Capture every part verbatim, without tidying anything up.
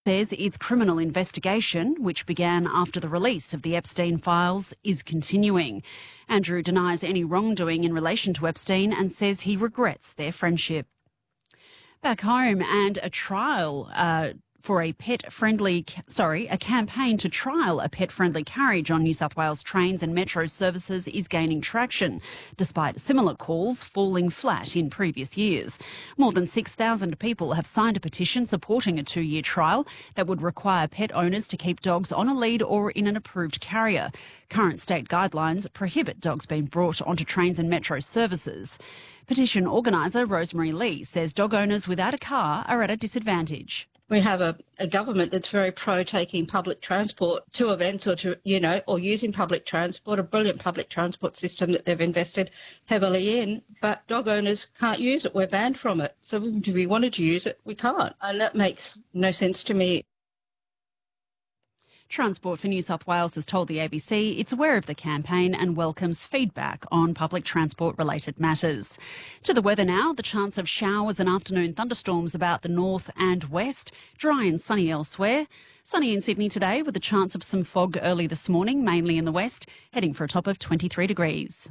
says its criminal investigation, which began after the release of the Epstein files, is continuing. Andrew denies any wrongdoing in relation to Epstein and says he regrets their friendship. Back home, and a trial uh, for a pet-friendly, sorry, a campaign to trial a pet-friendly carriage on New South Wales trains and metro services is gaining traction, despite similar calls falling flat in previous years. More than six thousand people have signed a petition supporting a two-year trial that would require pet owners to keep dogs on a lead or in an approved carrier. Current state guidelines prohibit dogs being brought onto trains and metro services. Petition organiser Rosemary Lee says dog owners without a car are at a disadvantage. We have a, a government that's very pro taking public transport to events or to, you know, or using public transport, a brilliant public transport system that they've invested heavily in, but dog owners can't use it. We're banned from it. So if we wanted to use it, we can't. And that makes no sense to me. Transport for New South Wales has told the A B C it's aware of the campaign and welcomes feedback on public transport-related matters. To the weather now, the chance of showers and afternoon thunderstorms about the north and west, dry and sunny elsewhere. Sunny in Sydney today with a chance of some fog early this morning, mainly in the west, heading for a top of twenty-three degrees.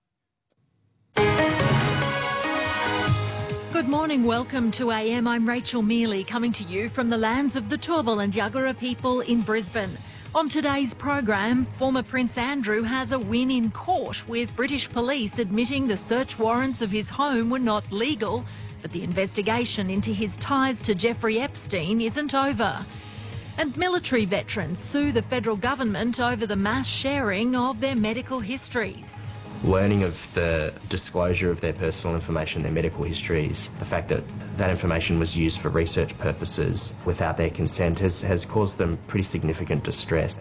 Good morning, welcome to A M. I'm Rachel Mealy, coming to you from the lands of the Turrbal and Yagara people in Brisbane. On today's program, former Prince Andrew has a win in court, with British police admitting the search warrants of his home were not legal, but the investigation into his ties to Jeffrey Epstein isn't over. And military veterans sue the federal government over the mass sharing of their medical histories. Learning of the disclosure of their personal information, their medical histories, the fact that that information was used for research purposes without their consent has, has caused them pretty significant distress.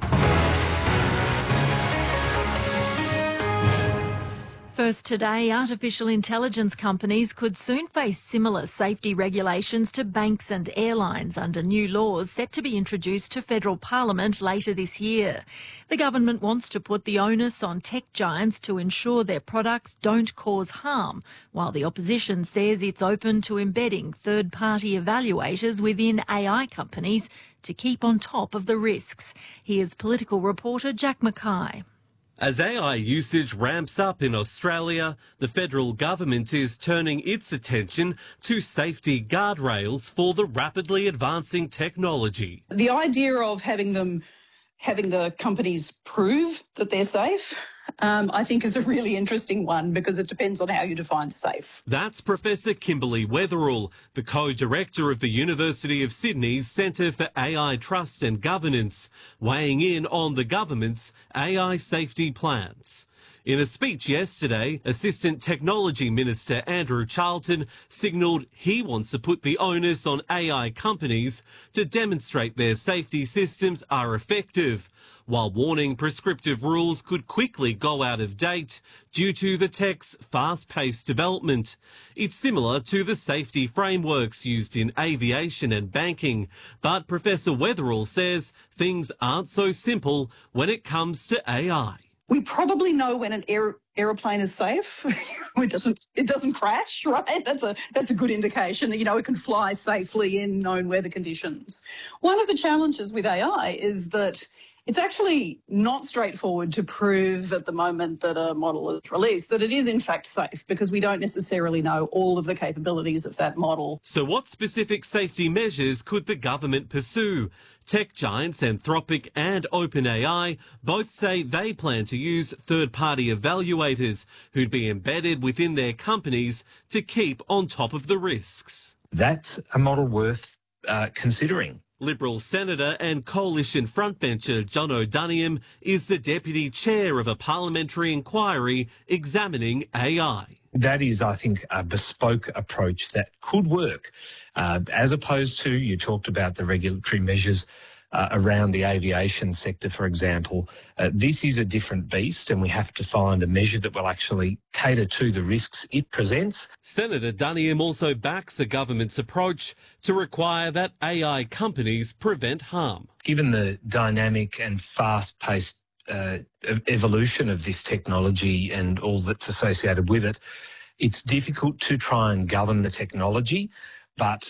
First today, artificial intelligence companies could soon face similar safety regulations to banks and airlines under new laws set to be introduced to federal parliament later this year. The government wants to put the onus on tech giants to ensure their products don't cause harm, while the opposition says it's open to embedding third-party evaluators within A I companies to keep on top of the risks. Here's political reporter Jack Mackay. As A I usage ramps up in Australia, the federal government is turning its attention to safety guardrails for the rapidly advancing technology. The idea of having them, having the companies prove that they're safe, um, I think is a really interesting one, because it depends on how you define safe. That's Professor Kimberly Weatherall, the co-director of the University of Sydney's Centre for A I Trust and Governance, weighing in on the government's A I safety plans. In a speech yesterday, Assistant Technology Minister Andrew Charlton signalled he wants to put the onus on A I companies to demonstrate their safety systems are effective, while warning prescriptive rules could quickly go out of date due to the tech's fast-paced development. It's similar to the safety frameworks used in aviation and banking, but Professor Weatherall says things aren't so simple when it comes to A I. We probably know when an aer- aeroplane is safe. it doesn't it doesn't crash, right? That's a that's a good indication that, you know, it can fly safely in known weather conditions. One of the challenges with A I is that it's actually not straightforward to prove at the moment that a model is released that it is in fact safe, because we don't necessarily know all of the capabilities of that model. So what specific safety measures could the government pursue? Tech giants Anthropic and OpenAI both say they plan to use third-party evaluators who'd be embedded within their companies to keep on top of the risks. That's a model worth uh, considering. Liberal Senator and Coalition frontbencher John O'Doniam is the deputy chair of a parliamentary inquiry examining A I. That is, I think, a bespoke approach that could work, uh, as opposed to, you talked about the regulatory measures uh, around the aviation sector, for example. Uh, this is a different beast, and we have to find a measure that will actually cater to the risks it presents. Senator Duniam also backs the government's approach to require that A I companies prevent harm. Given the dynamic and fast-paced uh, evolution of this technology and all that's associated with it, it's difficult to try and govern the technology, but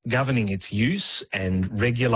governing its use and regulating